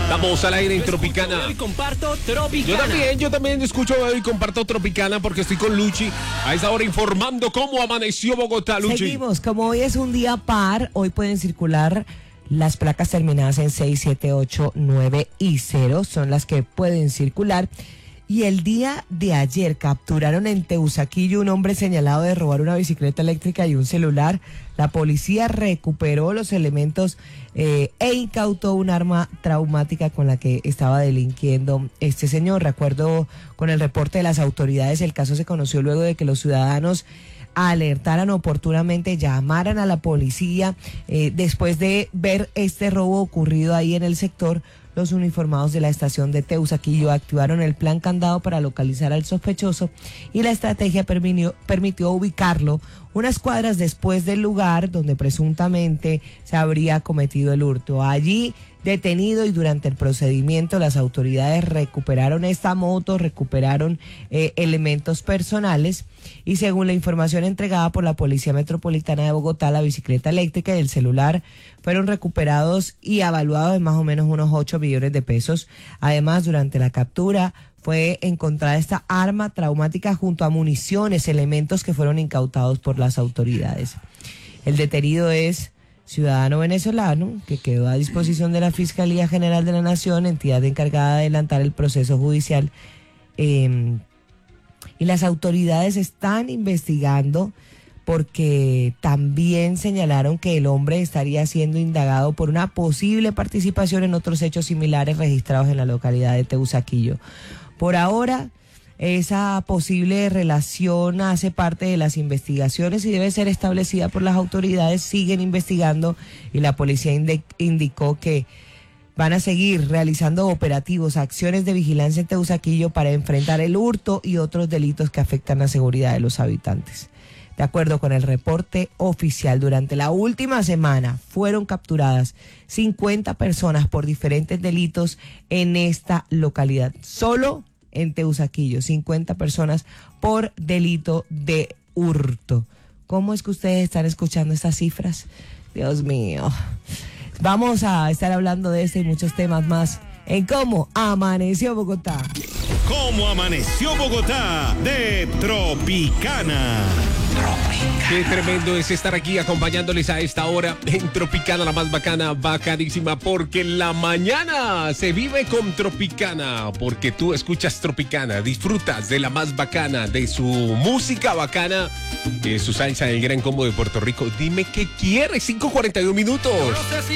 Estamos al aire en Tropicana. Yo comparto Tropicana. Yo también escucho y comparto Tropicana porque estoy con Luchi a esa hora informando cómo amaneció Bogotá, Luchi. Seguimos, como hoy es un día par, hoy pueden circular las placas terminadas en 6, 7, 8, 9 y 0, son las que pueden circular. Y el día de ayer capturaron en Teusaquillo un hombre señalado de robar una bicicleta eléctrica y un celular. La policía recuperó los elementos e incautó un arma traumática con la que estaba delinquiendo este señor. De acuerdo con el reporte de las autoridades, el caso se conoció luego de que los ciudadanos alertaran oportunamente, llamaran a la policía. Después de ver este robo ocurrido ahí en el sector, los uniformados de la estación de Teusaquillo activaron el plan candado para localizar al sospechoso y la estrategia permitió ubicarlo unas cuadras después del lugar donde presuntamente se habría cometido el hurto. Allí detenido y durante el procedimiento las autoridades recuperaron esta moto, recuperaron elementos personales y según la información entregada por la Policía Metropolitana de Bogotá, la bicicleta eléctrica y el celular fueron recuperados y evaluados en más o menos unos 8 millones de pesos. Además, durante la captura fue encontrada esta arma traumática junto a municiones, elementos que fueron incautados por las autoridades. El detenido es ciudadano venezolano que quedó a disposición de la Fiscalía General de la Nación, entidad encargada de adelantar el proceso judicial. Y las autoridades están investigando porque también señalaron que el hombre estaría siendo indagado por una posible participación en otros hechos similares registrados en la localidad de Teusaquillo. Por ahora, esa posible relación hace parte de las investigaciones y debe ser establecida por las autoridades. Siguen investigando y la policía indicó que van a seguir realizando operativos, acciones de vigilancia en Teusaquillo para enfrentar el hurto y otros delitos que afectan la seguridad de los habitantes. De acuerdo con el reporte oficial, durante la última semana fueron capturadas 50 personas por diferentes delitos en esta localidad. Solo en Teusaquillo, 50 personas por delito de hurto. ¿Cómo es que ustedes están escuchando estas cifras? Dios mío. Vamos a estar hablando de este y muchos temas más en Cómo Amaneció Bogotá. ¿Cómo amaneció Bogotá? De Tropicana. Qué tremendo es estar aquí acompañándoles a esta hora en Tropicana, la más bacana, bacanísima, porque la mañana se vive con Tropicana, porque tú escuchas Tropicana, disfrutas de la más bacana, de su música bacana, de su salsa del Gran Combo de Puerto Rico. Dime qué quieres, 5:41 minutos.